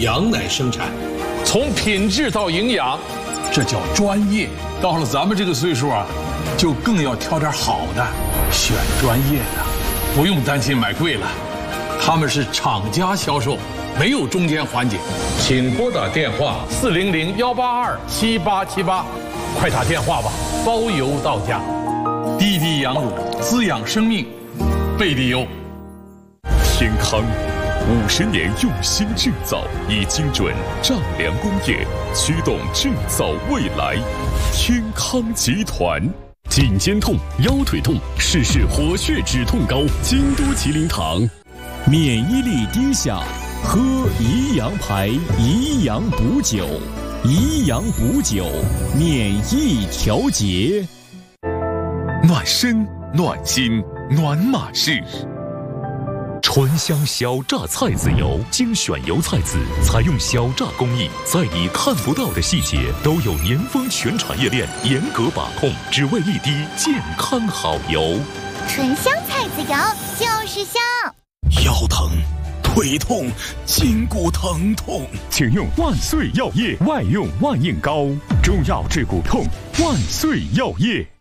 羊奶生产。 从品质到营养，这叫专业。到了咱们这个岁数啊，就更要挑点好的，选专业的，不用担心买贵了。他们是厂家销售，没有中间环节。请拨打电话400-182-7878，快打电话吧，包邮到家。滴滴羊乳，滋养生命，贝蒂优。 天康50年用心制造，以精准丈量工业驱动制造未来。天康集团。颈肩痛、腰腿痛，试试活血止痛膏。京都麒麟堂。 免疫力低下，喝宜阳牌宜阳补酒，宜阳补酒，免疫调节。 暖身、暖心、暖马士。川香小榨菜籽油，精选油菜籽，采用小榨工艺，在你看不到的细节都有年丰全产业链严格把控，只为一滴健康好油。 纯香菜籽油就是香。 腰疼、腿痛、筋骨疼痛， 请用万岁药业外用万应膏，中药治骨痛，万岁药业。